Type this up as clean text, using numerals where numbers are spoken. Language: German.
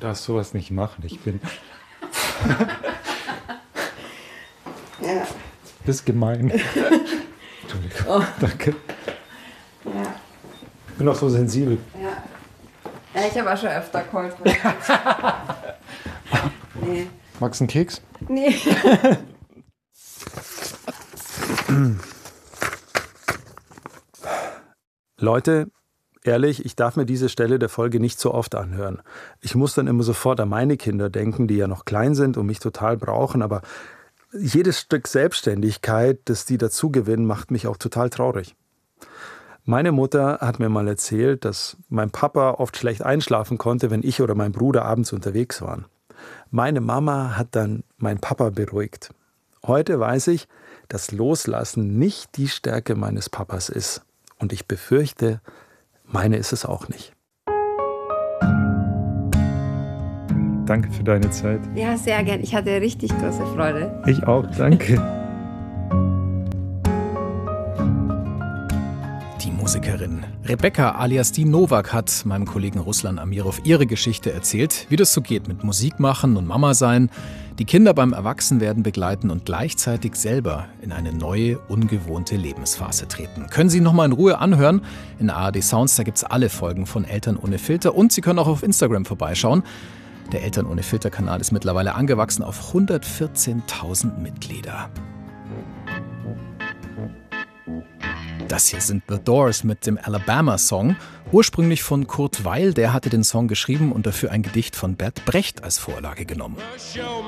darfst sowas nicht machen. Ich bin... Ja. Das ist gemein. Entschuldigung. Oh. Danke. Ja. Ich bin auch so sensibel. Ja, ich habe auch schon öfter geholfen. Nee. Magst du einen Keks? Nee. Leute, ehrlich, ich darf mir diese Stelle der Folge nicht so oft anhören. Ich muss dann immer sofort an meine Kinder denken, die ja noch klein sind und mich total brauchen, aber jedes Stück Selbstständigkeit, das die dazu gewinnen, macht mich auch total traurig. Meine Mutter hat mir mal erzählt, dass mein Papa oft schlecht einschlafen konnte, wenn ich oder mein Bruder abends unterwegs waren. Meine Mama hat dann meinen Papa beruhigt. Heute weiß ich, dass Loslassen nicht die Stärke meines Papas ist. Und ich befürchte, meine ist es auch nicht. Danke für deine Zeit. Ja, sehr gern. Ich hatte richtig große Freude. Ich auch, danke. Die Musikerin Rebecca alias die Novak hat meinem Kollegen Ruslan Amirov ihre Geschichte erzählt, wie das so geht mit Musik machen und Mama sein, die Kinder beim Erwachsenwerden begleiten und gleichzeitig selber in eine neue, ungewohnte Lebensphase treten. Können Sie noch mal in Ruhe anhören. In ARD Sounds, da gibt es alle Folgen von Eltern ohne Filter und Sie können auch auf Instagram vorbeischauen. Der Eltern ohne Filter-Kanal ist mittlerweile angewachsen auf 114.000 Mitglieder. Das hier sind The Doors mit dem Alabama-Song, ursprünglich von Kurt Weill. Der hatte den Song geschrieben und dafür ein Gedicht von Bert Brecht als Vorlage genommen.